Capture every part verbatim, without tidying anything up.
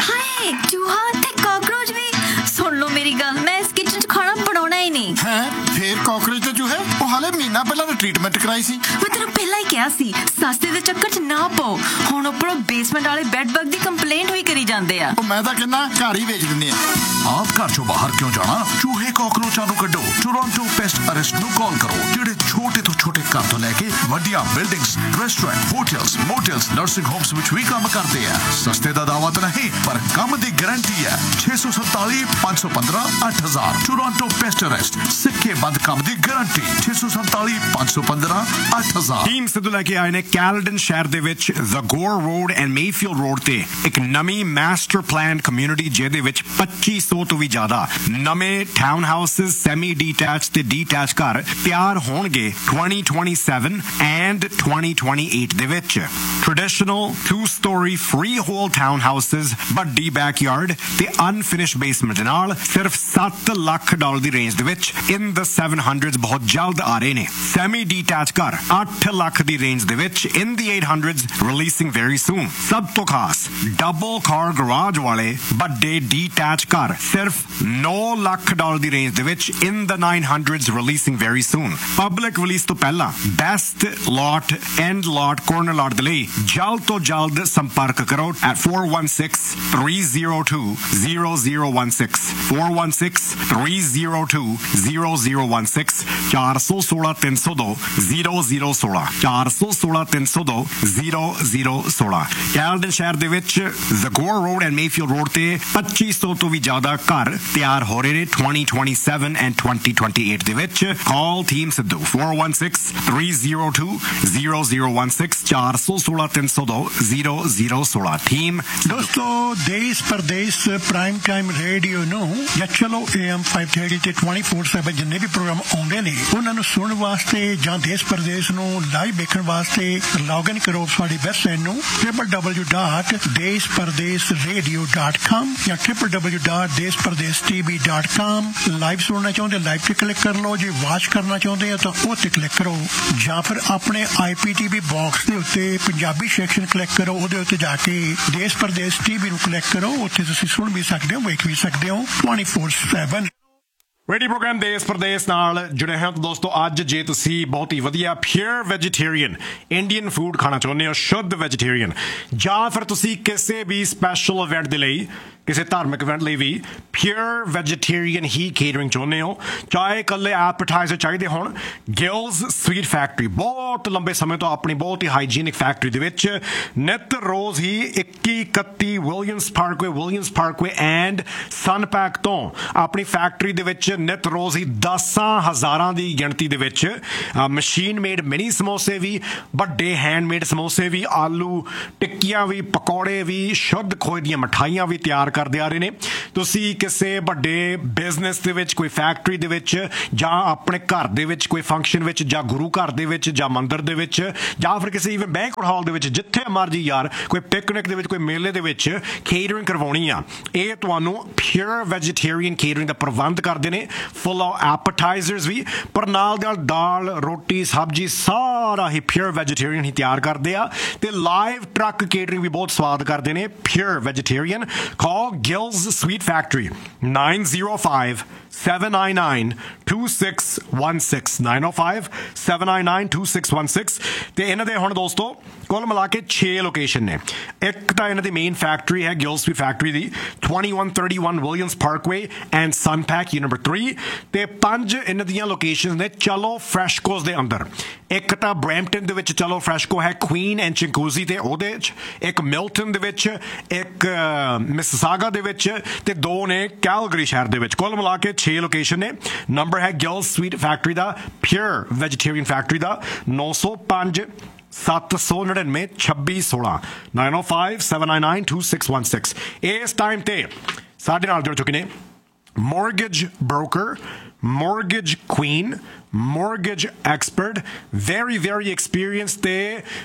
ਹਾਏ ਚੂਹਾ ਤੇ ਕਾਕਰੋਚ ਵੀ। ਸੁਣ ਲਓ ਮੇਰੀ ਗੱਲ, ਮੈਂ ਇਸ ਕਿਚਨ 'ਚ ਖਾਣਾ ਬਣਾਉਣਾ ਹੀ ਨਹੀਂ ਹੈ। ਫੇਰ ਕਾਕਰੋਚ ਤੇ ਚੂਹੇ? ਉਹ ਹਾਲੇ ਮਹੀਨਾ ਪਹਿਲਾਂ ਤਾਂ ਟ੍ਰੀਟਮੈਂਟ ਕਰਾਈ ਸੀ। ਮੈਂ ਤੈਨੂੰ ਪਹਿਲਾਂ ਹੀ ਕਿਹਾ ਸੀ ਸਸਤੇ ਦੇ ਚੱਕਰ 'ਚ ਨਾ ਪਾਓ। ਹੁਣ ਉੱਪਰੋਂ ਬੇਸਮੈਂਟ ਵਾਲੇ ਬੈੱਡ ਬਗ ਦੀ ਕੰਪਲੇਂਟ ਵੀ ਕਰੀ ਜਾਂਦੇ ਆ। ਉਹ ਮੈਂ ਤਾਂ ਕਹਿੰਦਾ ਘਰ ਹੀ ਵੇਚ ਦਿੰਦੇ ਆ। ਆਪ ਘਰ ਚੋਂ ਬਾਹਰ ਕਿਉਂ ਜਾਣਾ? ਚੂਹੇ ਕਾਕਰੋਚਾਂ ਨੂੰ ਕੱਢੋ। ਟੋਰਾਂਟੋ ਪੈਸਟ ਅਰੈਸਟ ਨੂੰ ਕਾਲ ਕਰੋ, ਜਿਹੜੇ ਛੋਟੇ ਤੋਂ ਛੋਟੇ ਘਰ ਤੋਂ ਲੈ ਕੇ ਵੱਡੀਆਂ buildings, restaurant, hotels, ਮੋਟਲਸ, nursing homes ਵਿੱਚ ਵੀ ਕੰਮ ਕਰਦੇ ਆ। ਸਸਤੇ ਦਾ ਦਾਅਵਾ ਤਾਂ ਨਹੀਂ, ਪਰ ਕੰਮ ਦੀ ਗਾਰੰਟੀ ਹੈ। ਛੇ ਸੌ ਸੰਤਾਲੀ ਪੰਜ ਸੌ ਪੰਦਰਾਂ ਅੱਠ ਹਜ਼ਾਰ। ਟੋਰਾਂਟੋ ਪੈਸਟ ਅਰੈਸਟ, ਸਿੱਕੇ ਬੰਦ ਕੰਮ ਦੀ ਗਾਰੰਟੀ। ਛੇ ਸੌ ਸੰਤਾਲੀ ਪੰਜ ਸੌ ਪੰਦਰਾਂ ਅੱਠ ਹਜ਼ਾਰ। ਟੀਮ ਸਿੱਧੂ ਲੈ ਕੇ ਆਏ ਨੇ ਕੈਲਡਨ ਸ਼ਹਿਰ ਦੇ ਵਿੱਚ ਜ਼ਗੋਰ ਰੋਡ ਐਂਡ ਮੇਫੀਲਡ ਰੋਡ ਤੇ ਇੱਕ ਨਵੀਂ ਮਾਸਟਰ ਪਲਾਨ ਕਮਿਊਨਿਟੀ, ਜਿਹਦੇ ਵਿੱਚ ਪੱਚੀ ਸੌ ਤੋਂ ਵੀ ਜ਼ਿਆਦਾ ਨਵੇਂ ਟਾਊਨ ਹਾਊਸਿਸ, ਸੈਮੀ ਡੀਟੈਚ ਤੇ ਡੀਟੈਚ ਘਰ ਤਿਆਰ ਹੋਣਗੇ twenty twenty-seven and twenty twenty-eight ਦੇ ਵਿੱਚ। Traditional two story freehold town houses, ਵੱਡੀ ਬੈਕਯਾਰਡ ਤੇ ਅਨਫਿਨਿਸ਼ਡ ਬੇਸਮੈਂਟ ਨਾਲ ਸਿਰਫ ਸੱਤ ਲੱਖ ਡਾਲਰ ਦੀ ਰੇਂਜ ਦੇ ਵਿੱਚ ਇਨ ਦ seven hundreds ਬਹੁਤ ਜਲਦ ਆ ਰਹੇ ਨੇ। ਸੈਮੀ ਡੀਟੈਚ ਘਰ ਅੱਠ ਲੱਖ ਦੀ ਰੇਂਜ ਦੇ ਵਿੱਚ ਇਨ the eight hundreds releasing very soon। ਸਭ ਤੋਂ ਖਾਸ ਡਬਲ ਕਾਰ ਗਰਾਜ ਵਾਲੇ ਵੱਡੇ ਡੀਟੈਚ ਘਰ ਸਿਰਫ ਨੌ ਲੱਖ ਡਾਲਰ ਦੀ ਰੇਂਜ ਦੇ ਵਿੱਚ ਇਨ the nine hundreds releasing very soon। Public release ਤੋਂ ਪਹਿਲਾਂ best lot, and lot, corner ਲਾਟ ਦੇ ਲਈ ਜਲਦ ਤੋਂ ਜਲਦ ਸੰਪਰਕ ਕਰੋ at four one six three zero two zero zero one six four one six three zero two zero zero one six ਚਾਰ ਸੌ ਸੋਲਾਂ ਤਿੰਨ ਸੌ ਦੋ zero zero ਸੋਲਾਂ ਚਾਰ ਸੌ ਸੋਲਾਂ ਤਿੰਨ ਸੌ ਦੋ zero zero ਸੋਲਾਂ। ਕੈਲਡਨ ਸ਼ਹਿਰ ਦੇ ਵਿੱਚ ਜ਼ਗੋਰ ਰੋਡ ਐਂਡ ਮੇਫੀਲਡ ਰੋਡ ਤੇ ਪੱਚੀ ਸੌ ਤੋਂ ਵੀ ਜ਼ਿਆਦਾ ਘਰ ਤਿਆਰ ਹੋ ਰਹੇ ਨੇ twenty twenty-seven and twenty twenty-eight ਦੇ ਵਿੱਚ। ਕਾਲ team Sidhu four one six three zero two zero zero one six ਚਾਰ ਸੌ ਸੋਲਾਂ ਤਿੰਨ ਸੌ ਦੋ zero zero ਸੋਲਾਂ। ਟੀਮ ਦੋਸਤੋ, ਦੇਸ਼ ਪ੍ਰਦੇਸ਼ ਪ੍ਰਾਈਮ ਟਾਈਮ ਰੇਡੀਓ ਨੂੰ ਜਾਂ ਚਲੋ A M five thirty ਤੇ twenty-four seven ਜਿੰਨੇ ਵੀ ਪ੍ਰੋਗਰਾਮ ਆਉਂਦੇ ਨੇ ਉਹਨਾਂ ਨੂੰ ਸੁਣਨ ਵਾਸਤੇ ਜਾਂ ਦੇਸ਼ ਪ੍ਰਦੇਸ਼ ਨੂੰ ਲਾਈਵ ਵੇਖਣ ਵਾਸਤੇ ਲੌਗਇਨ ਕਰੋ ਸਾਡੀ ਵੈਬਸਾਈਟ ਨੂੰ w w w dot ਦੇਸ਼ ਪ੍ਰਦੇਸ਼ ਰੇਡੀਓ dot com ਜਾਂ w w w dot ਦੇਸ਼ Pradesh t v dot com। Live ਸੁਣਨਾ ਚਾਹੁੰਦੇ ਲਾਈਵ ਤੇ ਕਲਿੱਕ ਕਰ ਲਓ, ਜੇ ਵਾਚ ਕਰਨਾ ਚਾਹੁੰਦੇ ਆ ਤਾਂ ਉਹ ਤੇ ਕਲਿੱਕ ਕਰੋ, ਜਾਂ ਫਿਰ ਆਪਣੇ I P T V box ਦੇ ਉੱਤੇ ਪੰਜਾਬੀ ਸੈਕਸ਼ਨ ਕਲਿੱਕ ਕਰੋ, ਉਹਦੇ ਉੱਤੇ ਜਾ ਕੇ ਦੇਸ਼ ਪ੍ਰਦੇਸ਼ ਟੀਵੀ ਨੂੰ ਕਲਿੱਕ ਕਰੋ, ਉੱਥੇ ਤੁਸੀਂ ਸੁਣ ਵੀ ਸਕਦੇ ਹੋ, ਵੇਖ ਵੀ ਸਕਦੇ ਹੋ twenty-four seven। ਰੇਡੀਓ ਪ੍ਰੋਗਰਾਮ ਦੇਸ਼ ਪ੍ਰਦੇਸ਼ ਨਾਲ ਜੁੜੇ ਹਾਂ ਦੋਸਤੋ। ਅੱਜ ਜੇ ਤੁਸੀਂ ਬਹੁਤ ਹੀ ਵਧੀਆ ਪਿਓਰ ਵੈਜੀਟੇਰੀਅਨ ਇੰਡੀਅਨ ਫੂਡ ਖਾਣਾ ਚਾਹੁੰਦੇ ਹੋ, ਸ਼ੁੱਧ ਵੈਜੀਟੇਰੀਅਨ, ਜਾਂ ਫਿਰ ਤੁਸੀਂ ਕਿਸੇ ਵੀ ਸਪੈਸ਼ਲ ਇਵੈਂਟ ਦੇ ਲਈ, ਕਿਸੇ ਧਾਰਮਿਕ ਇਵੈਂਟ ਲਈ ਵੀ ਪਿਓਰ ਵੈਜੀਟੇਰੀਅਨ ਹੀ ਕੇਟਰਿੰਗ ਚਾਹੁੰਦੇ ਹੋ, ਚਾਹੇ ਇਕੱਲੇ ਐਪੇਟਾਈਜ਼ਰ ਚਾਹੀਦੇ ਹੋਣ, ਗਿਲਸ ਸਵੀਟ ਫੈਕਟਰੀ ਬਹੁਤ ਲੰਬੇ ਸਮੇਂ ਤੋਂ ਆਪਣੀ ਬਹੁਤ ਹੀ ਹਾਈਜੀਨਿਕ ਫੈਕਟਰੀ ਦੇ ਵਿੱਚ ਨਿੱਤ ਰੋਜ਼ ਹੀ ਇੱਕੀ ਇਕੱਤੀ Williams Parkway Williams Parkway and ਸਨਪੈਕ ਤੋਂ ਆਪਣੀ ਫੈਕਟਰੀ ਦੇ ਵਿੱਚ ਨਿੱਤ ਰੋਜ਼ ਹੀ ਦਸਾਂ ਹਜ਼ਾਰਾਂ ਦੀ ਗਿਣਤੀ ਦੇ ਵਿੱਚ ਮਸ਼ੀਨ ਮੇਡ ਮਿਨੀ ਸਮੋਸੇ ਵੀ, ਵੱਡੇ ਹੈਂਡਮੇਡ ਸਮੋਸੇ ਵੀ, ਆਲੂ ਟਿੱਕੀਆਂ ਵੀ, ਪਕੌੜੇ ਵੀ, ਸ਼ੁੱਧ ਖੋਏ ਦੀਆਂ ਮਿਠਾਈਆਂ ਵੀ ਤਿਆਰ ਕਰਦੇ ਆ ਰਹੇ ਨੇ। ਤੁਸੀਂ ਕਿਸੇ ਵੱਡੇ ਬਿਜ਼ਨਸ ਦੇ ਵਿੱਚ, ਕੋਈ ਫੈਕਟਰੀ ਦੇ ਵਿੱਚ, ਜਾਂ ਆਪਣੇ ਘਰ ਦੇ ਵਿੱਚ ਕੋਈ ਫੰਕਸ਼ਨ ਵਿੱਚ, ਜਾਂ ਗੁਰੂ ਘਰ ਦੇ ਵਿੱਚ, ਜਾਂ ਮੰਦਿਰ ਦੇ ਵਿੱਚ, ਜਾਂ ਫਿਰ ਕਿਸੇ ਇਵਨ ਬੈਂਕਟ ਹਾਲ ਦੇ ਵਿੱਚ, ਜਿੱਥੇ ਮਰਜੀ ਯਾਰ, ਕੋਈ ਪਿਕਨਿਕ ਦੇ ਵਿੱਚ, ਕੋਈ ਮੇਲੇ ਦੇ ਵਿੱਚ ਕੇਟਰਿੰਗ ਕਰਵਾਉਣੀ ਆ, ਇਹ ਤੁਹਾਨੂੰ ਪਿਓਰ ਵੈਜੀਟੇਰੀਅਨ ਕੇਟਰਿੰਗ ਦਾ ਪ੍ਰਬੰਧ ਕਰਦੇ ਨੇ। ਫੁੱਲ ਆਫ ਐਪੇਟਾਈਜ਼ਰਸ ਵੀ, ਪਰ ਨਾਲ ਦੇ ਨਾਲ ਦਾਲ, ਰੋਟੀ, ਸਬਜ਼ੀ ਸਾਰਾ ਹੀ ਪਿਓਰ ਵੈਜੀਟੇਰੀਅਨ ਹੀ ਤਿਆਰ ਕਰਦੇ ਆ, ਤੇ ਲਾਈਵ ਟਰੱਕ ਕੇਟਰਿੰਗ ਵੀ ਬਹੁਤ ਸਵਾਦ ਕਰਦੇ ਨੇ pure vegetarian. Call Gills Sweet Factory nine zero five seven nine nine two six one six nine zero five seven nine nine two six one six। ਤੇ ਇਹਨਾਂ ਦੇ ਹੁਣ ਦੋਸਤੋ ਕੁੱਲ ਮਿਲਾ ਕੇ ਛੇ ਲੋਕੇਸ਼ਨ ਨੇ। ਇੱਕ ਤਾਂ ਇਹਨਾਂ ਦੀ ਮੇਨ ਫੈਕਟਰੀ ਹੈ Giles sweet factory the twenty-one thirty-one Williams Parkway and ਸਨਪੈਕ number three, ਤੇ ਪੰਜ ਇਹਨਾਂ ਦੀਆਂ ਲੋਕੇਸ਼ਨ ਨੇ ਚਲੋ ਫਰੈਸ਼ਕੋਸ ਦੇ ਅੰਦਰ। ਇੱਕ ਤਾਂ ਬਰੈਂਪਟਨ ਦੇ ਵਿੱਚ ਚਲੋ ਫਰੈਸ਼ਕੋ ਹੈ, ਕੁਈਨ ਐਂਡ ਚਿੰਕੂਜ਼ੀ ਤੇ ਉਹਦੇ 'ਚ, ਇੱਕ ਮਿਲਟਨ ਦੇ ਵਿੱਚ, ਇੱਕ ਮਿਸਿਸਾਗਾ ਦੇ ਵਿੱਚ, ਤੇ ਦੋ ਨੇ ਕੈਲਗਰੀ ਸ਼ਹਿਰ ਦੇ ਵਿੱਚ। ਕੁੱਲ ਮਿਲਾ ਕੇ ਛੇ ਲੋਕੇਸ਼ਨ ਨੇ। ਨੰਬਰ ਹੈ ਗਿਲਸ ਸਵੀਟ ਫੈਕਟਰੀ ਦਾ, ਪਿਓਰ ਵੈਜੀਟੇਰੀਅਨ ਫੈਕਟਰੀ ਦਾ, ਨੌ ਸੌ ਪੰਜ ਸੱਤ ਸੌ ਨੜਿਨਵੇਂ ਛੱਬੀ ਸੋਲਾਂ nine zero five seven nine nine two six one six। ਇਸ ਟਾਈਮ ਤੇ ਸਾਡੇ ਨਾਲ ਜੁੜ ਚੁੱਕੇ ਨੇ mortgage broker, mortgage queen, mortgage expert, very very experienced, ਤੇ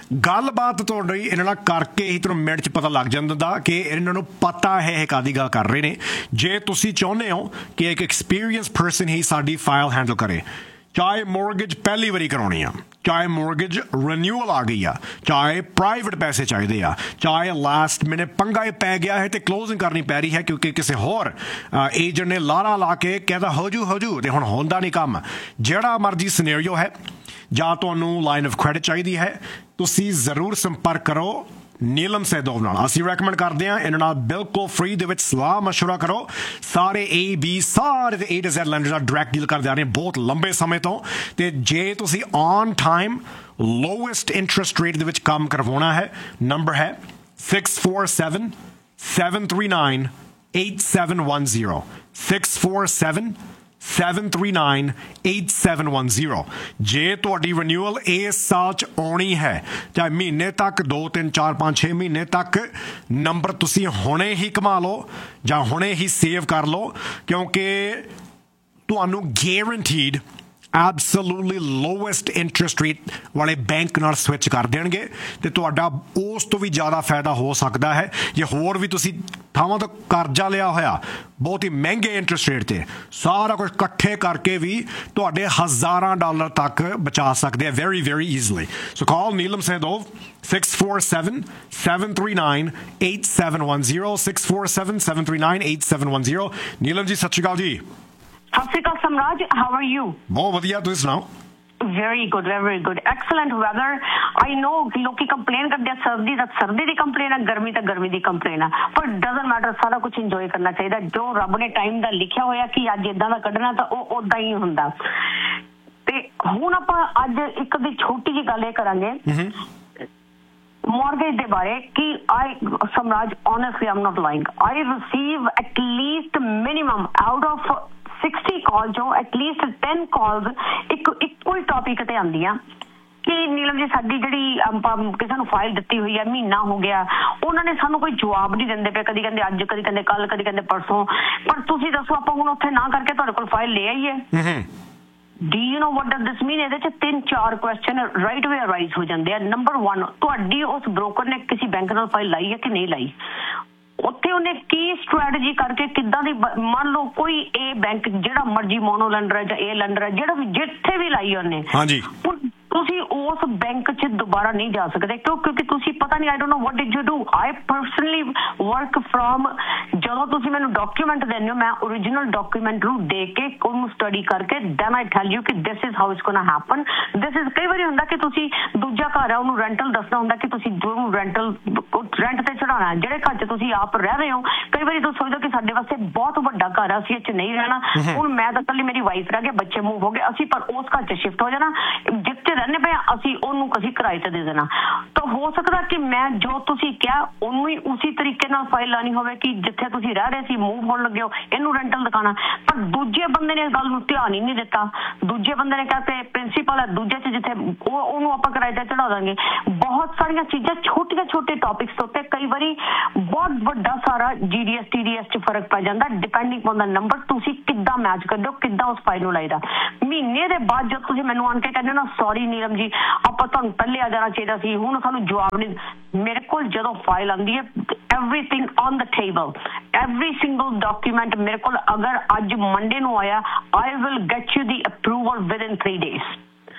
ਗੱਲਬਾਤ ਤੁਹਾਡੀ ਇਹਨਾਂ ਨਾਲ ਕਰਕੇ ਹੀ ਤੁਹਾਨੂੰ ਮਿੰਟ 'ਚ ਪਤਾ ਲੱਗ ਜਾਂਦਾ ਕਿ ਇਹਨਾਂ ਨੂੰ ਪਤਾ ਹੈ ਇਹ ਕਾਹਦੀ ਗੱਲ ਕਰ ਰਹੇ ਨੇ। ਜੇ ਤੁਸੀਂ ਚਾਹੁੰਦੇ ਹੋ ਕਿ ਇੱਕ ਐਕਸਪੀਰੀਅੰਸ ਪਰਸਨ ਹੀ ਸਾਡੀ ਫਾਈਲ ਹੈਂਡਲ ਕਰੇ, ਚਾਹੇ ਮੋਰਗੇਜ ਪਹਿਲੀ ਵਾਰੀ ਕਰਾਉਣੀ ਆ, ਚਾਹੇ ਮੋਰਗੇਜ ਰੀਨਿਊਅਲ ਆ ਗਈ ਆ, ਚਾਹੇ ਪ੍ਰਾਈਵੇਟ ਪੈਸੇ ਚਾਹੀਦੇ ਆ, ਚਾਹੇ ਲਾਸਟ ਮਿਨਟ ਪੰਗਾ ਇਹ ਪੈ ਗਿਆ ਹੈ ਤੇ ਕਲੋਜ਼ਿੰਗ ਕਰਨੀ ਪੈ ਰਹੀ ਹੈ ਕਿਉਂਕਿ ਕਿਸੇ ਹੋਰ ਏਜੰਟ ਨੇ ਲਾਰਾ ਲਾ ਕੇ ਕਹਿੰਦਾ ਹੋ ਜੂ ਹੋ ਜੂ ਤੇ ਹੁਣ ਹੁੰਦਾ ਨਹੀਂ ਕੰਮ। ਜਿਹੜਾ ਮਰਜ਼ੀ ਸਿਨੈਰੀਓ ਹੈ, ਜਾਂ ਤੁਹਾਨੂੰ ਲਾਈਨ ਆਫ ਕ੍ਰੈਡਿਟ ਚਾਹੀਦੀ ਹੈ, ਤੁਸੀਂ ਜ਼ਰੂਰ ਸੰਪਰਕ ਕਰੋ ਨੀਲਮ ਸਹਿਦੇਵ ਨਾਲ। ਅਸੀਂ ਰეკਮੈਂਡ ਕਰਦੇ ਹਾਂ ਇਹਨਾਂ ਨਾਲ ਬਿਲਕੁਲ ਫ੍ਰੀ ਦੇ ਵਿੱਚ ਸਲਾਹ ਮਸ਼ਵਰਾ ਕਰੋ। ਸਾਰੇ ਏ ਬੀ ਸਾਰੇ ਦੇ ਏ ਟੂ ਜ਼ੈਡ ਲੈਂਡਰਸ ਨਾਲ ਡਾਇਰੈਕਟ ਡੀਲ ਕਰਦੇ ਆ ਰਹੇ ਬਹੁਤ ਲੰਬੇ ਸਮੇਂ ਤੋਂ। ਤੇ ਜੇ ਤੁਸੀਂ on time lowest interest rate ਦੇ ਵਿੱਚ ਕੰਮ ਕਰਵਾਉਣਾ ਹੈ, ਨੰਬਰ ਹੈ six four seven seven three nine eight seven one zero six four seven seven three nine eight seven one zero. ਜੇ ਤੁਹਾਡੀ ਰੀਨਿਊਅਲ ਇਸ ਸਾਲ 'ਚ ਆਉਣੀ ਹੈ, ਚਾਹੇ ਮਹੀਨੇ ਤੱਕ, ਦੋ ਤਿੰਨ ਚਾਰ ਪੰਜ ਛੇ ਮਹੀਨੇ ਤੱਕ, ਨੰਬਰ ਤੁਸੀਂ ਹੁਣੇ ਹੀ ਕਮਾ ਲਓ ਜਾਂ ਹੁਣੇ ਹੀ ਸੇਵ ਕਰ ਲਓ ਕਿਉਂਕਿ ਤੁਹਾਨੂੰ ਗੈਰੰਟੀਡ ਐਬਸੋਲੂਟਲੀ ਲੋਐਸਟ ਇੰਟਰਸਟ ਰੇਟ ਵਾਲੇ ਬੈਂਕ ਨਾਲ ਸਵਿਚ ਕਰ ਦੇਣਗੇ ਤੇ ਤੁਹਾਡਾ ਉਸ ਤੋਂ ਵੀ ਜ਼ਿਆਦਾ ਫਾਇਦਾ ਹੋ ਸਕਦਾ ਹੈ। ਜੇ ਹੋਰ ਵੀ ਤੁਸੀਂ ਥਾਵਾਂ ਤੋਂ ਕਰਜ਼ਾ ਲਿਆ ਹੋਇਆ ਬਹੁਤ ਹੀ ਮਹਿੰਗੇ ਇੰਟਰਸਟ ਰੇਟ 'ਤੇ, ਸਾਰਾ ਕੁਝ ਇਕੱਠੇ ਕਰਕੇ ਵੀ ਤੁਹਾਡੇ ਹਜ਼ਾਰਾਂ ਡਾਲਰ ਤੱਕ ਬਚਾ ਸਕਦੇ ਆ ਵੈਰੀ ਵੈਰੀ ਈਜ਼ਲੀ। ਸੋ ਕਾਲ Neelam Sahadev six four seven seven three nine eight seven one zero six four seven seven three nine eight seven one zero. Neelam ji ਸਤਿ ਸ਼੍ਰੀ ਅਕਾਲ ਜੀ। ਸਤਿ ਸ਼੍ਰੀ ਅਕਾਲ ਸਮਰਾਜ, ਹਾਊ ਆਰ ਯੂ? ਬਹੁਤ ਵਧੀਆ, ਤੁਸੀਂ ਸੁਣਾਓ? Very good, very good. Excellent weather. I know ਲੋਕੀ complain ਕਰਦੇ ਆ ਸਰਦੀ ਦਾ, ਸਰਦੀ ਦੀ ਕੰਪਲੇਨ ਆ, ਗਰਮੀ ਤਾਂ ਗਰਮੀ ਦੀ ਕੰਪਲੇਨ ਆ, ਪਰ ਡਜ਼ਨਟ ਮੈਟਰ, ਸਾਰਾ ਕੁਝ ਇੰਜੋਏ ਕਰਨਾ ਚਾਹੀਦਾ। ਜੋ ਰੱਬ ਨੇ ਟਾਈਮ ਦਾ ਲਿਖਿਆ ਹੋਇਆ ਕਿ ਅੱਜ ਇਦਾਂ ਦਾ ਕੱਢਣਾ ਤਾਂ ਉਹ ਉਦਾਂ ਹੀ ਹੁੰਦਾ। ਤੇ ਹੁਣ ਆਪਾਂ ਅੱਜ ਇੱਕ ਦੀ ਛੋਟੀ ਜਿਹੀ ਗੱਲ ਇਹ ਕਰਾਂਗੇ mortgage ਦੇ ਬਾਰੇ ਕਿ I ਸਮਰਾਜ honestly I'm not lying, I receive at least minimum out of sixty calls ਜੋ at least ten calls ਇੱਕ ਇੱਕੋ ਹੀ ਟੌਪਿਕ ਤੇ ਆਉਂਦੀਆਂ ਕਿ ਨੀਲਮ ਜੀ ਸਾਡੀ ਜਿਹੜੀ ਆਪਾਂ ਕਿਸੇ ਨੂੰ ਫਾਈਲ ਦਿੱਤੀ ਹੋਈ ਹੈ, ਮਹੀਨਾ ਹੋ ਗਿਆ, ਉਹਨਾਂ ਨੇ ਸਾਨੂੰ ਕੋਈ ਜਵਾਬ ਨਹੀਂ ਦਿੰਦੇ ਪਏ। ਕਦੀ ਕਹਿੰਦੇ ਅੱਜ, ਕਦੀ ਕਹਿੰਦੇ ਕੱਲ, ਕਦੀ ਕਹਿੰਦੇ ਪਰਸੋਂ। ਪਰ ਤੁਸੀਂ ਦੱਸੋ ਆਪਾਂ ਹੁਣ ਉੱਥੇ ਨਾ ਕਰਕੇ ਤੁਹਾਡੇ ਕੋਲ ਫਾਈਲ ਲੈ ਆਈਏ। Do you know what does this mean? ਇਹਦੇ ਚ ਤਿੰਨ ਚਾਰ ਕੁਐਸਚਨ ਰਾਈਟ ਵੇ ਅਰਾਈਜ਼ ਹੋ ਜਾਂਦੇ ਆ। ਨੰਬਰ ਵਨ, ਤੁਹਾਡੀ ਉਸ ਬ੍ਰੋਕਰ ਨੇ ਕਿਸੇ ਬੈਂਕ ਨਾਲ ਫਾਈਲ ਲਾਈ ਹੈ ਕਿ ਨਹੀਂ ਲਾਈ? ਉੱਥੇ ਉਹਨੇ ਕੀ ਸਟ੍ਰੈਟਜੀ ਕਰਕੇ ਕਿੱਦਾਂ ਦੀ, ਮੰਨ ਲਓ ਕੋਈ ਇਹ ਬੈਂਕ ਜਿਹੜਾ ਮਰਜੀ ਮੋਨੋ ਲੈਂਡਰ ਹੈ ਜਾਂ ਇਹ ਲੈਂਡਰ ਹੈ, ਜਿਹੜਾ ਵੀ ਜਿੱਥੇ ਵੀ ਲਾਈ ਉਹਨੇ, ਹਾਂਜੀ, ਤੁਸੀਂ ਉਸ ਬੈਂਕ 'ਚ ਦੁਬਾਰਾ ਨਹੀਂ ਜਾ ਸਕਦੇ ਕਿਉਂ? ਕਿਉਂਕਿ ਤੁਸੀਂ ਪਤਾ ਨਹੀਂ, I don't know what did you do. I personally work from, ਜਦੋਂ ਤੁਸੀਂ ਮੈਨੂੰ ਡਾਕੂਮੈਂਟ ਦਿੰਦੇ ਹੋ, ਮੈਂ ਓਰੀਜਨਲ ਡਾਕੂਮੈਂਟ ਨੂੰ ਦੇਖ ਕੇ ਉਹਨੂੰ ਸਟੱਡੀ ਕਰਕੇ ਦੈਨ ਆਈ ਟੈਲ ਯੂ ਕਿ this is how it's ਗੋਣਾ happen. This is, ਕਈ ਵਾਰੀ ਹੁੰਦਾ ਕਿ ਤੁਸੀਂ ਦੂਜਾ ਘਰ ਆ ਉਹਨੂੰ ਰੈਂਟਲ ਦੱਸਣਾ ਹੁੰਦਾ ਕਿ ਤੁਸੀਂ ਉਹਨੂੰ ਰੈਂਟਲ ਰੈਂਟ ਤੇ ਚੜਾਉਣਾ। ਜਿਹੜੇ ਘਰ 'ਚ ਤੁਸੀਂ ਆਪ ਰਹਿ ਰਹੇ ਹੋ, ਕਈ ਵਾਰੀ ਤੁਸੀਂ ਸੋਚਦੇ ਕਿ ਸਾਡੇ ਵਾਸਤੇ ਬਹੁਤ ਵੱਡਾ ਘਰ ਆ, ਅਸੀਂ ਇਹ 'ਚ ਨਹੀਂ ਰਹਿਣਾ। ਹੁਣ ਮੈਂ ਤਾਂ ਇਕੱਲੀ, ਮੇਰੀ ਵਾਈਫ ਰਹਿ ਗਏ, ਬੱਚੇ ਮੂਵ ਹੋ ਗਏ, ਅਸੀਂ ਪਰ ਉਸ ਘਰ 'ਚ ਸ਼ਿਫਟ ਹੋ ਜਾਣਾ, ਜਿੱਥੇ ਰਹਿੰਦੇ ਪਏ ਅਸੀਂ ਉਹਨੂੰ ਅਸੀਂ ਕਿਰਾਏ ਤੇ ਦੇ ਦੇਣਾ। ਤਾਂ ਹੋ ਸਕਦਾ ਕਿ ਮੈਂ ਜੋ ਤੁਸੀਂ ਕਿਹਾ ਉਹਨੂੰ ਹੀ ਉਸੇ ਤਰੀਕੇ ਨਾਲ ਫਾਈਲ ਲਾਣੀ ਹੋਵੇ ਕਿ ਜਿੱਥੇ ਤੁਸੀਂ ਰਹਿ ਰਹੇ ਸੀ, ਮੂਵ ਹੋਣ ਲੱਗੇ ਹੋ, ਇਹਨੂੰ ਰੈਂਟਲ ਦਿਖਾਣਾ। ਪਰ ਦੂਜੇ ਬੰਦੇ ਨੇ ਇਸ ਗੱਲ ਨੂੰ ਧਿਆਨ ਹੀ ਨਹੀਂ ਦਿੱਤਾ। ਦੂਜੇ ਬੰਦੇ ਨੇ ਕਿਹਾ ਕਿ ਪ੍ਰਿੰਸੀਪਲ ਹੈ, ਦੂਜੇ 'ਚ ਜਿੱਥੇ ਉਹ ਉਹਨੂੰ ਆਪਾਂ ਕਿਰਾਏ ਤੇ ਚੜਾ ਦਾਂਗੇ। ਬਹੁਤ ਸਾਰੀਆਂ ਚੀਜ਼ਾਂ, ਛੋਟੀਆਂ ਛੋਟੇ ਟੌਪਿਕਸ ਉੱਤੇ ਕਈ ਵਾਰੀ ਬਹੁਤ ਵੱਡਾ ਸਾਰਾ ਜੀ D S T D S 'ਚ ਫਰਕ ਪੈ ਜਾਂਦਾ ਡਿਪੈਂਡਿੰਗ ਔਨ ਦਾ ਨੰਬਰ। ਤੁਸੀਂ ਕਿੱਦਾਂ ਮੈਚ ਕਰਦੇ ਹੋ, ਕਿੱਦਾਂ ਉਸ ਫਾਈਲ ਨੂੰ ਲਾਈਦਾ। ਮਹੀਨੇ ਦੇ ਬਾਅਦ ਜਦ ਤੁਸੀਂ ਮੈਨੂੰ ਆਣ ਕੇ ਕਹਿੰਦੇ ਹੋ ਨਾ, ਸੌਰੀ ਨੀਲਮ ਜੀ ਆਪਾਂ ਤੁਹਾਨੂੰ ਪਹਿਲੇ ਆ ਜਾਣਾ ਚਾਹੀਦਾ ਸੀ, ਹੁਣ ਸਾਨੂੰ ਜਵਾਬ ਨਹੀਂ। ਮੇਰੇ ਕੋਲ ਜਦੋਂ ਫਾਈਲ ਆਉਂਦੀ ਹੈ, everything on the table, every single document ਮੇਰੇ ਕੋਲ ਅਗਰ ਅੱਜ ਮੰਡੇ ਨੂੰ ਆਇਆ, I will get you the approval within three days.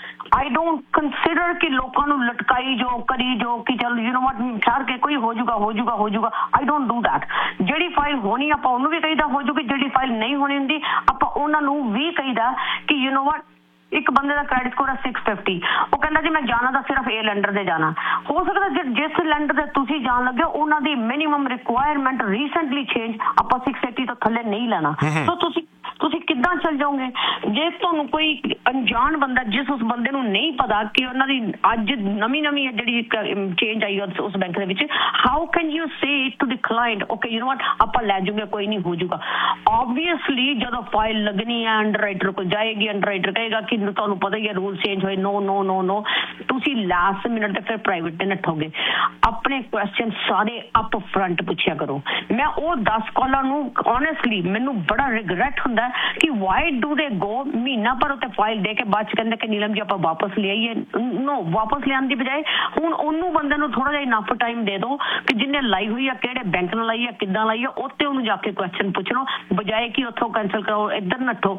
I don't consider ਕਿ ਲੋਕਾਂ ਨੂੰ ਲਟਕਾਈ ਜੋ ਕਰੀ ਜੋ ਕਿ ਚਲ ਯੂ ਨੋ ਵਾਟ ਛਾੜ ਕੇ ਕੋਈ ਹੋ ਜਾਊਗਾ ਹੋ ਜਾਊਗਾ ਹੋ ਜਾਊਗਾ। I don't do that. ਜਿਹੜੀ ਫਾਈਲ ਹੋਣੀ ਆਪਾਂ ਉਹਨੂੰ ਵੀ ਕਹੀਦਾ ਹੋ ਜਾਊਗੀ, ਜਿਹੜੀ ਫਾਈਲ ਨਹੀਂ ਹੋਣੀ ਹੁੰਦੀ ਆਪਾਂ ਉਹਨਾਂ ਨੂੰ ਵੀ ਕਹੀਦਾ ਕਿ ਯੂ ਨੋ ਵਾਟ, ਇੱਕ ਬੰਦੇ ਦਾ ਕ੍ਰੈਡਿਟ ਸਕੋਰ ਹੈ ਸਿਕਸ ਫਿਫਟੀ, ਉਹ ਕਹਿੰਦਾ ਜੀ ਮੈਂ ਜਾਣਾ ਤਾਂ ਸਿਰਫ ਇਹ ਲੈਂਡਰ ਦੇ ਜਾਣਾ। ਹੋ ਸਕਦਾ ਜਿਸ ਲੈਂਡਰ ਦੇ ਤੁਸੀਂ ਜਾਣ ਲੱਗੇ ਉਹਨਾਂ ਦੀ ਮਿਨੀਮਮ ਰਿਕੁਆਇਰਮੈਂਟ ਰੀਸੈਂਟਲੀ ਚੇਂਜ, ਆਪਾਂ ਸਿਕਸ ਏਟੀ ਤੋਂ ਥੱਲੇ ਨਹੀਂ ਲੈਣਾ। ਸੋ ਤੁਸੀਂ ਤੁਸੀਂ ਕਿੱਦਾਂ ਚੱਲ ਜਾਓਗੇ? ਜੇ ਤੁਹਾਨੂੰ ਕੋਈ ਅਣਜਾਣ ਬੰਦਾ, ਜਿਸ ਉਸ ਬੰਦੇ ਨੂੰ ਨਹੀਂ ਪਤਾ ਕਿ ਉਹਨਾਂ ਦੀ ਅੱਜ ਨਵੀਂ ਨਵੀਂ ਜਿਹੜੀ ਚੇਂਜ ਆਈ ਉਸ ਬੈਂਕ ਦੇ ਵਿੱਚ, how can you say to the client okay you know ਵਾਟ ਆਪਾਂ ਲੈ ਜਾਊਗੇ, ਕੋਈ ਨਹੀਂ ਹੋ ਜਾਊਗਾ। ਆਬਵੀਅਸਲੀ ਜਦੋਂ ਫਾਈਲ ਲੱਗਣੀ ਹੈ ਅੰਡਰ ਰਾਈਟਰ ਕੋਲ ਜਾਏਗੀ, ਅੰਡਰ ਰਾਈਟਰ ਕਹੇਗਾ ਕਿ ਤੁਹਾਨੂੰ ਪਤਾ ਹੀ ਹੈ ਰੂਲ ਚੇਂਜ ਹੋਏ, ਨੋ ਨੋ ਨੋ ਨੋ, ਤੁਸੀਂ ਲਾਸਟ ਮਿੰਟ ਤੇ ਫਿਰ ਪ੍ਰਾਈਵੇਟ ਤੇ ਨੱਠੋਗੇ। ਆਪਣੇ ਕੁਐਸਚਨ ਸਾਰੇ ਅਪ ਫਰੰਟ ਪੁੱਛਿਆ ਕਰੋ। ਮੈਂ ਉਹ ਦਸ ਕਾਲਾਂ ਨੂੰ ਓਨੈਸਟਲੀ ਮੈਨੂੰ ਬੜਾ ਰਿਗਰੈਟ ਹੁੰਦਾ ਕਿ कि वाई डू दे गो महीना पर उत्ते फाइल दे के बाद च कहंदे कि नीलम जी आपां वापस ले आइए नो वापस ले आने दी बजाय हुण ओनू बंदे नूं थोड़ा जिहा इनफ टाइम दे दो कि जिन्ने लाई हुई है किहड़े बैंक नाल लाई है किद्दां लाई है उत्ते ओनू जाके क्वेश्चन पुछ लो बजाय कि उत्थों कैंसल करो इधर नट्ठो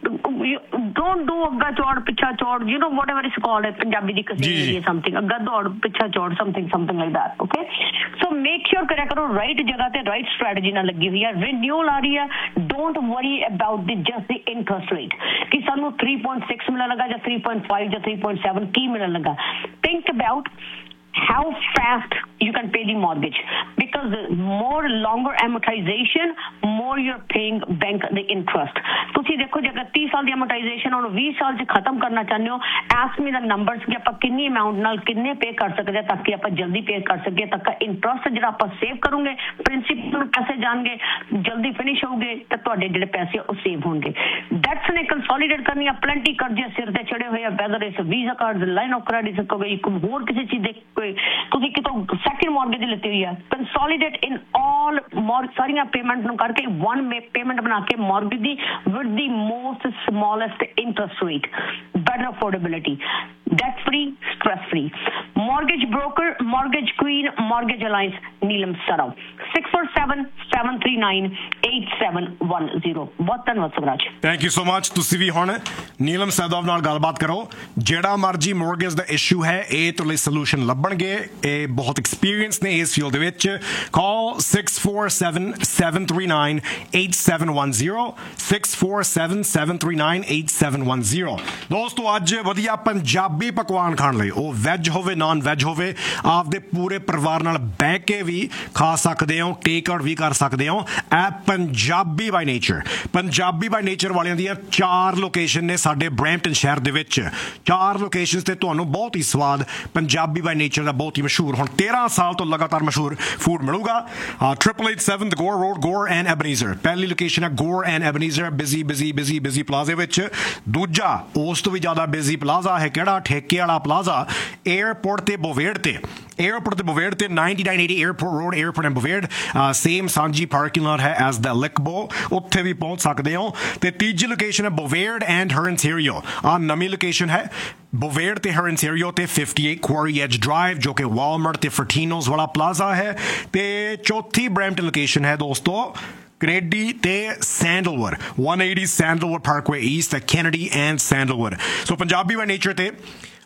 don't do अग्गा Chaur पिछा Chaur you know what ever is called है पंजाबी दी कसीदी समथिंग अग्गा दौड़ पिछा चौड़ something something like that okay so make sure करा करो राइट जगह ते राइट स्ट्रैटेजी नाल लगी हुई है रिन्यूअल आ रही है don't worry about the just the interest rate कि सानू थ्री पॉइंट सिक्स मिलने लगा या थ्री पॉइंट फाइव या थ्री पॉइंट सेवन की मिलने लगा think about how fast you can pay the mortgage because the more longer amortization more you're paying bank the interest ਤੁਸੀਂ ਦੇਖੋ ਜੇ thirty ਸਾਲ ਦੀ amortization ਉਹਨੂੰ twenty ਸਾਲ ਚ ਖਤਮ ਕਰਨਾ ਚਾਹੁੰਦੇ ਹੋ ask me the numbers ਕਿ ਆਪਾਂ ਕਿੰਨੀ ਅਮਾਉਂਟ ਨਾਲ ਕਿੰਨੇ ਪੇ ਕਰ ਸਕਦੇ ਤਾਂ ਕਿ ਆਪਾਂ ਜਲਦੀ ਪੇ ਕਰ ਸਕੀਏ ਤਾਂ ਕਿ ਇੰਟਰਸਟ ਜਿਹੜਾ ਆਪਾਂ ਸੇਵ ਕਰੋਗੇ ਪ੍ਰਿੰਸੀਪਲ ਪੈਸੇ ਜਾਣਗੇ ਜਲਦੀ ਫਿਨਿਸ਼ ਹੋਊਗੇ ਤਾਂ ਤੁਹਾਡੇ ਜਿਹੜੇ ਪੈਸੇ ਉਹ ਸੇਵ ਹੋਣਗੇ ਡੈਟਸ ਨੇ ਕੰਸੋਲੀਡੇਟ ਕਰਨੀ ਆ ਪਲੈਂਟੀ ਕਰਜ਼ੇ ਸਿਰ ਤੇ ਚੜੇ ਹੋਏ ਆ ਵੈਦਰ ਇਸ visa card line of credit ਕੋਈ ਹੋਰ ਕਿਸੇ ਚੀਜ਼ ਦੇ ਤੁਸੀਂ ਕਿਤੋਂ ਸੈਕਿੰਡ ਮੌਰਗੇਜ ਲਿੱਤੀ ਹੋਈ ਹੈ ਕੰਸੋਲੀਡੇਟ ਇਨ ਆਲ ਸਾਰੀਆਂ ਪੇਮੈਂਟ ਨੂੰ ਕਰਕੇ ਵਨ ਪੇਮੈਂਟ ਬਣਾ ਕੇ mortgage the with the most smallest interest rate better affordability debt free stress free mortgage broker mortgage queen mortgage alliance Neelam Sarao six four seven seven three nine eight seven one zero ਬਹੁਤ ਧੰਨਵਾਦ Swaraj thank you so much ਤੁਸੀਂ ਵੀ ਹੁਣ ਨੀਲਮ ਸੈਦਵ ਨਾਲ ਗੱਲਬਾਤ ਕਰੋ ਜਿਹੜਾ ਮਰਜੀ mortgage ਦਾ issue ਹੈ ਇਹ ਤੁਹਾਡੇ ਲਈ ਸੋਲੂਸ਼ਨ ਲੱਭਣਗੇ ਇਹ ਬਹੁਤ ਐਕਸਪੀਰੀਅੰਸ ਨੇ ਇਸ ਫੀਲਡ ਦੇ ਵਿੱਚ ਕਾਲ six four seven seven three nine eight seven one zero six four seven seven three nine eight seven one zero ਦੋਸਤੋ ਅੱਜ ਵਧੀਆ ਪੰਜਾਬੀ ਪਕਵਾਨ ਖਾਣ ਲਈ ਉਹ ਵੈਜ ਹੋਵੇ ਨਾਨ ਵੈਜ ਹੋਵੇ ਆਪਦੇ ਪੂਰੇ ਪਰਿਵਾਰ ਨਾਲ ਬਹਿ ਕੇ ਵੀ ਖਾ ਸਕਦੇ ਹੋ ਟੇਕ ਆਊਟ ਵੀ ਕਰ ਸਕਦੇ ਹੋ ਇਹ Punjabi by nature Punjabi by nature ਵਾਲਿਆਂ ਦੀਆਂ ਚਾਰ ਲੋਕੇਸ਼ਨ ਨੇ ਸਾਡੇ ਬਰੈਂਪਟਨ ਸ਼ਹਿਰ ਦੇ ਵਿੱਚ ਚਾਰ ਲੋਕੇਸ਼ਨਸ ਤੇ ਤੁਹਾਨੂੰ ਬਹੁਤ ਹੀ ਸਵਾਦ ਪੰਜਾਬੀ ਬਾਈ ਨੇਚਰ ਦਾ ਬਹੁਤ ਹੀ ਮਸ਼ਹੂਰ ਹੁਣ ਤੇਰਾਂ ਸਾਲ ਤੋਂ ਲਗਾਤਾਰ ਮਸ਼ਹੂਰ ਫੂਡ ਮਿਲੂਗਾ triple eight seven the Gore Road Gore and Ebenezer ਪਹਿਲੀ ਲੋਕੇਸ਼ਨ ਹੈ Gore and Ebenezer busy busy busy busy ਪਲਾਜ਼ੇ ਵਿੱਚ ਦੂਜਾ ਉਸ ਤੋਂ ਵੀ ਜ਼ਿਆਦਾ ਬਿਜ਼ੀ ਪਲਾਜ਼ਾ ਹੈ ਕਿਹੜਾ ਠੇਕੇ ਵਾਲਾ ਪਲਾਜ਼ਾ ਏਅਰਪੋਰਟ ਤੇ ਬੋਵੇੜ ਤੇ ਏਅਰਪੋਰਟ ਤੇ ਬੋਵੇੜ ਤੇ ninety-nine eighty airport road airport and ਬੋਵੇੜ same ਸਾਂਝੀ ਪਾਰਕਿੰਗ ਲਾਟ ਹੈ ਐਜ਼ ਦਾ ਲਿਕਬੋ ਉੱਥੇ ਵੀ ਪਹੁੰਚ ਸਕਦੇ ਹੋ ਤੇ ਤੀਜੀ ਲੋਕੇਸ਼ਨ ਹੈ ਬੋਵੇੜ ਐਂਡ ਹਰਨਟੇਰੀਓ ਆ ਨਵੀਂ ਲੋਕੇਸ਼ਨ ਹੈ ਬੋਵੇੜ ਤੇ ਹਰਨਟੇਰੀਓ ਤੇ fifty-eight Quarry Edge Drive ਜੋ ਕਿ ਵਾਲਮਾਰਟ ਤੇ ਫਰਟੀਨੋਜ਼ ਵਾਲਾ ਪਲਾਜ਼ਾ ਹੈ ਤੇ ਚੌਥੀ ਬਰੈਂਪਟਨ ਲੋਕੇਸ਼ਨ ਹੈ ਦੋਸਤੋ Kennedy ਤੇ Sandalwood one eighty Sandalwood Parkway East Kennedy and Sandalwood so Punjabi by nature ਤੇ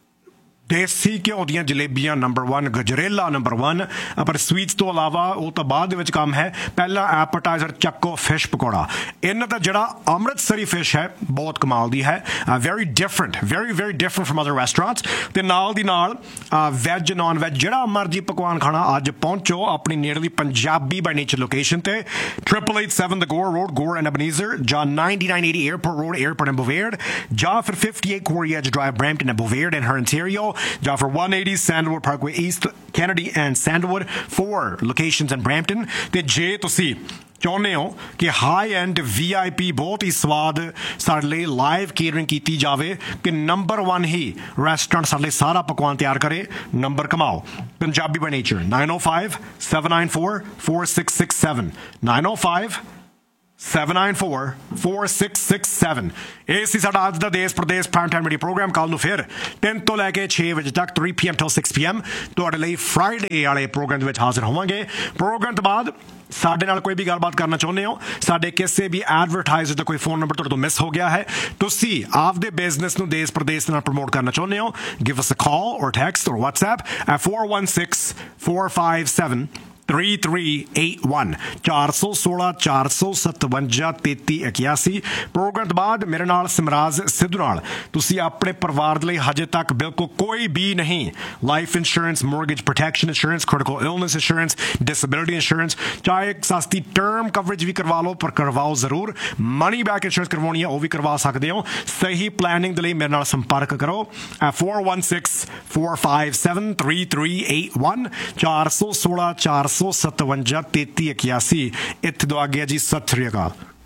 ਦੇਸੀ ਘਿਓ ਦੀਆਂ ਜਲੇਬੀਆਂ ਨੰਬਰ one ਗਜਰੇਲਾ ਨੰਬਰ one ਪਰ ਸਵੀਟਸ ਤੋਂ ਇਲਾਵਾ ਉਹ ਤਾਂ ਬਾਅਦ ਦੇ ਵਿੱਚ ਕੰਮ ਹੈ ਪਹਿਲਾ ਐਪੇਟਾਈਜ਼ਰ ਚੱਕੋ ਫਿਸ਼ ਪਕੌੜਾ ਇਹਨਾਂ ਦਾ ਜਿਹੜਾ ਅੰਮ੍ਰਿਤਸਰੀ ਫਿਸ਼ ਹੈ ਬਹੁਤ ਕਮਾਲ ਦੀ ਹੈ very different very very different firm other restaurants ਤੇ ਨਾਲ ਦੀ ਨਾਲ ਵੈਜ ਨਾਨ ਵੈਜ ਜਿਹੜਾ ਮਰਜੀ ਪਕਵਾਨ ਖਾਣਾ ਅੱਜ ਪਹੁੰਚੋ ਆਪਣੀ ਨੇੜਲੀ ਪੰਜਾਬੀ ਬਾਈ ਨੇਚਰ ਲੋਕੇਸ਼ਨ ਤੇ triple eight seven the Gore Road Gore and Ebenezer ਜਾਂ ninety-nine eighty Airport Road Airport and Bovard ਜਾਂ ਫਿਰ fifty-eight Quarry Edge Drive Brampton and Bovard and Ontario ਜਾਂ for one eighty Sandalwood Parkway East Kennedy and Sandalwood four locations in Brampton ਤੇ ਜੇ ਤੁਸੀਂ ਚਾਹੁੰਦੇ ਹੋ ਕਿ ਹਾਈ ਐਂਡ ਵੀ ਆਈ ਪੀ ਬਹੁਤ ਹੀ ਸਵਾਦ ਸਾਡੇ ਲਈ ਲਾਈਵ ਕੇਟਰਿੰਗ ਕੀਤੀ ਜਾਵੇ ਕਿ ਨੰਬਰ one ਹੀ ਰੈਸਟੋਰੈਂਟ ਸਾਡੇ ਲਈ ਸਾਰਾ ਪਕਵਾਨ ਤਿਆਰ ਕਰੇ number ਕਮਾਓ Punjabi by nature nine oh five seven nine four four six six seven nine oh five seven nine four four six six seven ਇਹ ਸੀ ਸਾਡਾ ਅੱਜ ਦਾ ਦੇਸ਼ Pradesh prime time media programme ਕੱਲ ਨੂੰ ਫਿਰ ਤਿੰਨ ਤੋਂ ਲੈ ਕੇ ਛੇ ਵਜੇ ਤੱਕ three p m till six p m ਤੁਹਾਡੇ ਲਈ ਫਰਾਈਡੇ ਵਾਲੇ ਪ੍ਰੋਗਰਾਮ ਦੇ ਵਿੱਚ ਹਾਜ਼ਰ ਹੋਵਾਂਗੇ ਪ੍ਰੋਗਰਾਮ ਤੋਂ ਬਾਅਦ ਸਾਡੇ ਨਾਲ ਕੋਈ ਵੀ ਗੱਲਬਾਤ ਕਰਨਾ ਚਾਹੁੰਦੇ ਹੋ ਸਾਡੇ ਕਿਸੇ ਵੀ ਐਡਵਰਟਾਈਜ਼ਰ ਦਾ ਕੋਈ ਫੋਨ ਨੰਬਰ ਤੁਹਾਡੇ ਤੋਂ ਮਿਸ ਹੋ ਗਿਆ ਹੈ ਤੁਸੀਂ ਆਪਦੇ ਬਿਜ਼ਨਸ ਨੂੰ ਦੇਸ਼ ਪ੍ਰਦੇਸ਼ ਨਾਲ ਪ੍ਰਮੋਟ ਕਰਨਾ ਚਾਹੁੰਦੇ ਹੋ ਗਿਵ ਅਸ ਅ ਕਾਲ ਔਰ ਟੈਕਸਟ ਔਰ WhatsApp at four one six four five seven three three eight one ਚਾਰ ਸੌ ਸੋਲਾਂ ਚਾਰ ਸੌ ਸਤਵੰਜਾ ਤੇਤੀ ਇਕਿਆਸੀ ਪ੍ਰੋਗਰਾਮ ਤੋਂ ਬਾਅਦ ਮੇਰੇ ਨਾਲ ਸਿਮਰਾਜ ਸਿੱਧੂ ਨਾਲ ਤੁਸੀਂ ਆਪਣੇ ਪਰਿਵਾਰ ਦੇ ਲਈ ਹਜੇ ਤੱਕ ਬਿਲਕੁਲ ਕੋਈ ਵੀ ਨਹੀਂ life insurance mortgage protection insurance critical illness insurance disability insurance ਚਾਹੇ ਸਸਤੀ ਟਰਮ ਕਵਰੇਜ ਵੀ ਕਰਵਾ ਲਓ ਪਰ ਕਰਵਾਓ ਜ਼ਰੂਰ ਮਨੀ ਬੈਕ ਇੰਸ਼ੋਰੈਂਸ ਕਰਵਾਉਣੀ ਹੈ ਉਹ ਵੀ ਕਰਵਾ ਸਕਦੇ ਹੋ ਸਹੀ ਪਲੈਨਿੰਗ ਦੇ ਲਈ ਮੇਰੇ ਨਾਲ ਸੰਪਰਕ ਕਰੋ four one six four five seven three three eight one ਚਾਰ ਸੌ ਸੋਲਾਂ ਚਾਰ ਸੌ ਸਤਵੰਜਾ ਤੇਤੀ ਇਕਿਆਸੀ ਇੱਥੇ ਤੋਂ ਆ ਗਿਆ ਜੀ ਸਤਿ ਸ੍ਰੀ ਅਕਾਲ